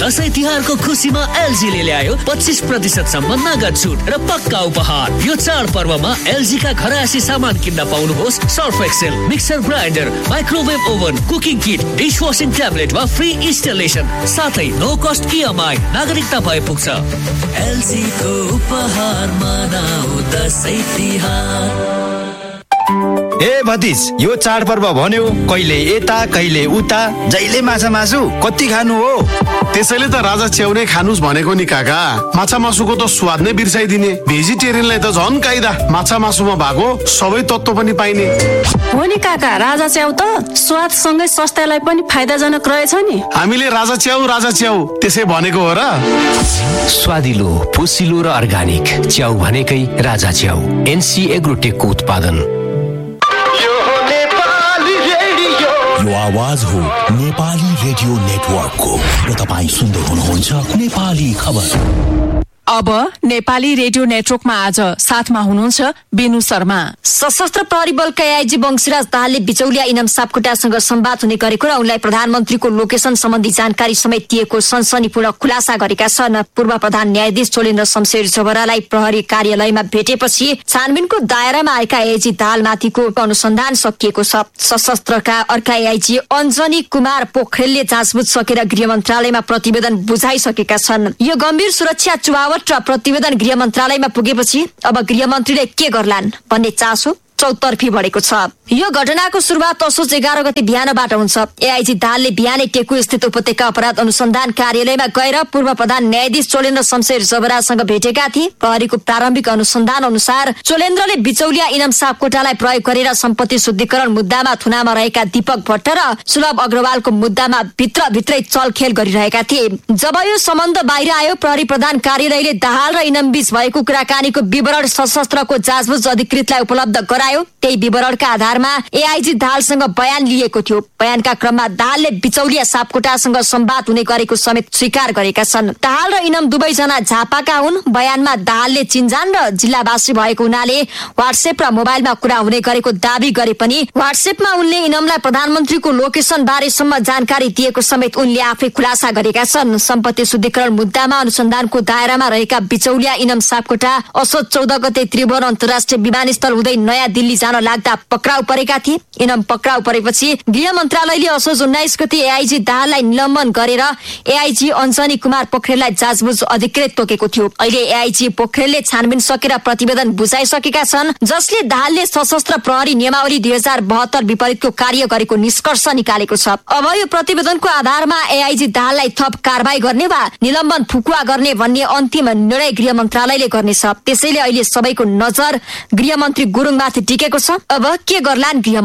दशैं तिहारको खुसीमा एलजीले ल्यायो 25% सम्म नगद छुट र पक्का उपहार। यो चाडपर्वमा एलजीका घरायसी सामान किन्न पाउनुहोस् Surf Excel, mixer grinder, microwave oven, cooking किट, डिशवासिङ ट्याब्लेट वा फ्री इन्स्टलेसन, साथै नो कस्ट इएमआई, नागरिकता भए पुग्छ। एलजी को उपहार मनाऊ दशैं तिहार। ए भतिज, यो चाडपर्व भन्यो कहिले यता कहिले उता, जहिले माछा मासु कति खानु हो? त्यसैले त राजा च्याउ नै खानुस् भनेको नि काका। माछा मासुको त स्वाद नै बिर्साइदिने, भेजिटेरियनलाई त झन् काइदा। माछा मासुमा भएको सबै तत्त्व पनि पाइने हो नि काका। राजा च्याउ त स्वाद सँगै स्वास्थ्यलाई पनि फाइदाजनक रहेछ नि। हामीले राजा च्याउ त्यसै भनेको हो र। स्वादिलो, पोसिलो र अर्गानिक च्याउ भनेकै राजा च्याउ। एनसी एग्रोटेकको उत्पादन। यो आवाज हो नेपाली रेडियो नेटवर्कको र तपाईँ सुन्दै हुनुहुन्छ नेपाली खबर। अब नेपाली रेडियो नेटवर्कमा आज साथमा हुनुहुन्छ बेनु शर्मा। सशस्त्र प्रहरी बलका एआइजी वंशीराज दाहालले बिचौलिया इनाम सापकोटासँग संवाद हुने गरेको र उनलाई प्रधानमन्त्रीको लोकेसन सम्बन्धी जानकारी समेत दिएको सनसनीपूर्ण खुलासा गरेका छन्। पूर्व प्रधान न्यायाधीश चोलेन्द्र शमशेर जबरालाई प्रहरी कार्यालयमा भेटेपछि छानबिनको दायरामा आएका एआइजी दाहालमाथिको अनुसन्धान सकिएको छ। सशस्त्रका अर्का एआइजी अञ्जनी कुमार पोखरेलले जाँचबुझ सकेर गृह मन्त्रालयमा प्रतिवेदन बुझाइसकेका छन्। यो गम्भीर सुरक्षा चुहावट र प्रतिवेदन गृह मन्त्रालयमा पुगेपछि अब गृहमन्त्रीले के गर्लान् भन्ने चासो चौतर्फी बढेको छ। यो घटनाको सुरुवात असोज 11 गते बिहानबाट हुन्छ। एआइजी दाहालले बिहानै टेकु स्थित उपत्यका अपराध अनुसन्धान कार्यालयमा गएर पूर्व प्रधान न्यायाधीश चोलेन्द्र शमशेर जबरासँग भेटेका थिए। प्रहरीको प्रारम्भिक अनुसन्धान अनुसार चोलेन्द्रले बिचौलिया इनाम सापकोटालाई प्रयोग गरेर सम्पत्ति शुद्धिकरण मुद्दामा थुनामा रहेका दीपक भट्ट र सुलभ अग्रवालको मुद्दामा भित्रै चलखेल गरिरहेका थिए। जब यो सम्बन्ध बाहिर आयो, प्रहरी प्रधान कार्यालयले दाहाल र इनाम बीच भएको कुराकानीको विवरण सशस्त्रको जाँचबुझ अधिकृतलाई उपलब्ध गरायो। त्यही विवरणका आधारमा एआइजी दाहालसँग बयान लिएको थियो। बयानका क्रममा दाहालले बिचौलिया सापकोटासँग संवाद हुने गरेको समेत स्वीकार गरेका छन्। दाहाल र इनाम दुवैजना झापाका हुन्। बयानमा दाहालले चिन्जान र जिल्लावासी भएको हुनाले व्हाट्सएप र मोबाइलमा कुरा हुने गरेको दावी गरे पनि व्हाट्सएपमा उनले इनामलाई प्रधानमन्त्रीको लोकेसन बारेसम्म जानकारी दिएको समेत उनले आफै खुलासा गरेका छन्। सम्पत्ति शुद्धिकरण मुद्दामा अनुसन्धानको दायरामा रहेका बिचौलिया इनाम सापकोटा असोज 14 गते त्रिभुवन अन्तर्राष्ट्रिय विमानस्थल हुँदै नयाँ दिल्ली जान लाग्दा पक्राउ परेका थिए। इनाम पक्राउ परेपछि गृह मन्त्रालयले असोज 19 गते एआइजी दाहाललाई निलम्बन गरेर एआइजी अञ्जनी कुमार पोखरेललाई जाँचबुझ अधिकृत तोकेको थियो। अहिले एआइजी पोखरेलले छानबिन सकेर प्रतिवेदन बुझाइसकेका छन्, जसले दाहालले सशस्त्र प्रहरी नियमावली 2072 विपरीतको कार्य गरेको निष्कर्ष निकालेको छ। अब यो प्रतिवेदनको आधारमा एआइजी दाहाललाई थप कारबाही गर्ने वा निलम्बन फुकुवा गर्ने भन्ने अन्तिम निर्णय गृह मन्त्रालयले गर्नेछ। त्यसैले अहिले सबैको नजर गृहमन्त्री गुरुङमाथि टिकेको छ। अब के गर्लान् गृह